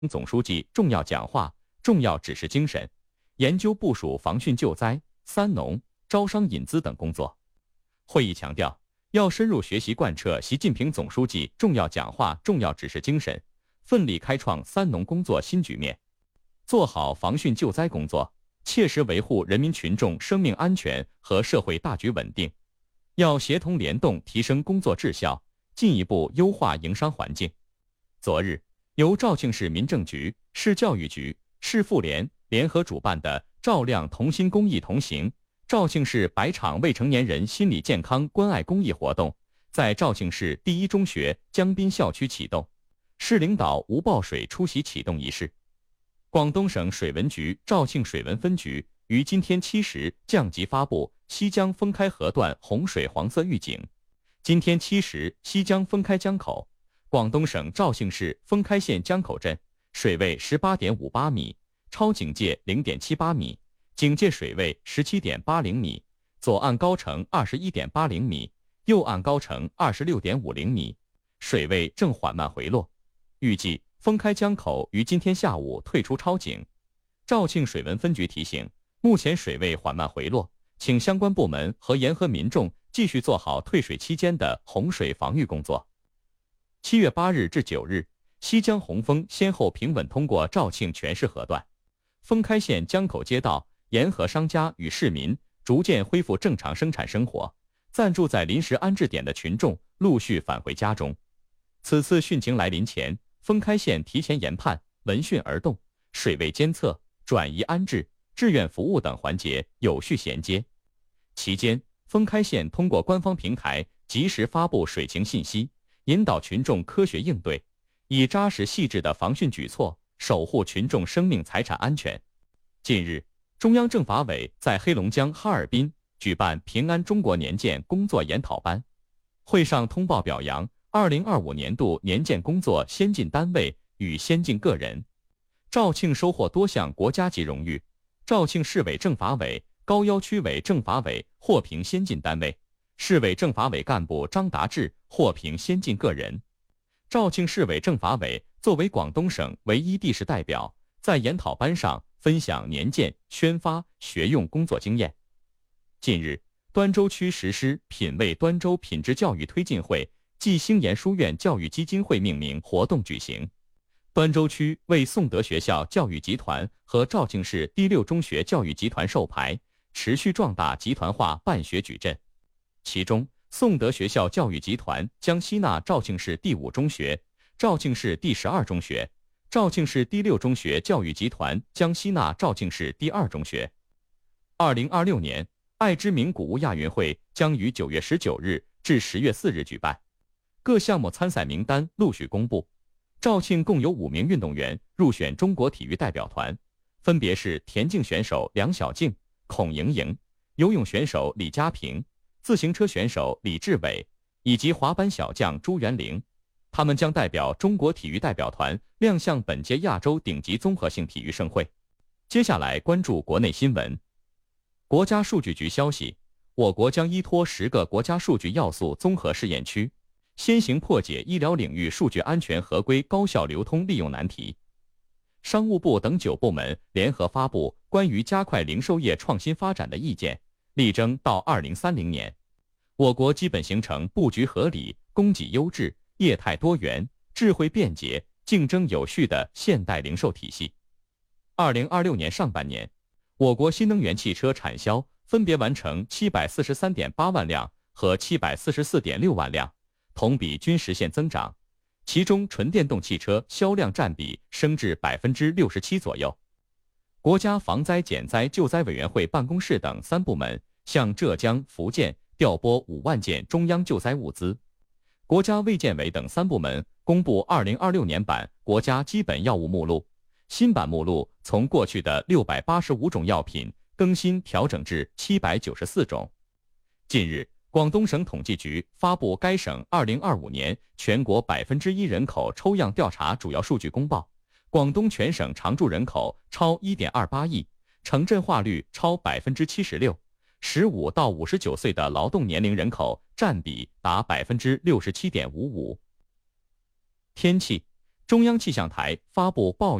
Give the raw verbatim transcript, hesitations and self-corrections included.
总书记重要讲话、重要指示精神，研究部署防汛救灾、三农、招商引资等工作。会议强调，要深入学习贯彻习近平总书记重要讲话、重要指示精神，奋力开创三农工作新局面，做好防汛救灾工作，切实维护人民群众生命安全和社会大局稳定。要协同联动提升工作质效，进一步优化营商环境。昨日，由肇庆市民政局、市教育局、市妇联联合主办的照亮同心公益同行肇庆市百场未成年人心理健康关爱公益活动，在肇庆市第一中学江滨校区启动。市领导吴报水出席启动仪式。广东省水文局肇庆水文分局于今天七时降级发布西江封开河段洪水黄色预警。今天七时，西江封开江口，广东省肇庆市封开县江口镇水位 十八点五八米，超警戒 零点七八米，警戒水位 十七点八零米，左岸高程 二十一点八零米，右岸高程 二十六点五零米，水位正缓慢回落。预计封开江口于今天下午退出超警。肇庆水文分局提醒，目前水位缓慢回落，请相关部门和沿河民众继续做好退水期间的洪水防御工作。七月八日至九日，西江洪峰先后平稳通过肇庆全市河段，封开县江口街道沿河商家与市民逐渐恢复正常生产生活，暂住在临时安置点的群众陆续返回家中。此次汛情来临前，封开县提前研判、闻讯而动，水位监测、转移安置、志愿服务等环节有序衔接。期间，封开县通过官方平台及时发布水情信息，引导群众科学应对，以扎实细致的防汛举措守护群众生命财产安全。近日，中央政法委在黑龙江哈尔滨举办平安中国年鉴工作研讨班，会上通报表扬二零二五年度年鉴工作先进单位与先进个人。肇庆收获多项国家级荣誉，肇庆市委政法委、高要区委政法委获评先进单位，市委政法委干部张达志获评先进个人。肇庆市委政法委作为广东省唯一地市代表，在研讨班上分享年鉴宣发学用工作经验。近日，端州区实施品味端州品质教育推进会暨星岩书院教育基金会命名活动举行。端州区为颂德学校教育集团和肇庆市第六中学教育集团授牌，持续壮大集团化办学矩阵。其中，颂德学校教育集团将吸纳肇庆市第五中学、肇庆市第十二中学，肇庆市第六中学教育集团将吸纳肇庆市第二中学。二零二六年，爱之名古物亚运会将于九月十九日至十月四日举办，各项目参赛名单陆续公布。肇庆共有五名运动员入选中国体育代表团，分别是田径选手梁晓静、孔莹莹，游泳选手李佳平，自行车选手李志伟，以及滑板小将朱元玲。他们将代表中国体育代表团亮相本届亚洲顶级综合性体育盛会。接下来关注国内新闻。国家数据局消息，我国将依托十个国家数据要素综合试验区，先行破解医疗领域数据安全合规高效流通利用难题。商务部等九部门联合发布关于加快零售业创新发展的意见，力争到二零三零年，我国基本形成布局合理、供给优质、业态多元、智慧便捷、竞争有序的现代零售体系。二零二六年上半年，我国新能源汽车产销分别完成七百四十三点八万辆和七百四十四点六万辆，同比均实现增长，其中纯电动汽车销量占比升至百分之六十七左右。国家防灾减灾救灾委员会办公室等三部门向浙江、福建调拨五万件中央救灾物资。国家卫健委等三部门公布二零二六年版国家基本药物目录，新版目录从过去的六百八十五种药品更新调整至七百九十四种。近日，广东省统计局发布该省二零二五年全国百分之一人口抽样调查主要数据公报，广东全省常住人口超 一点二八亿，城镇化率超百分之七十六，十五到五十九岁的劳动年龄人口占比达百分之六十七点五五。天气， 中央气象台发布暴雨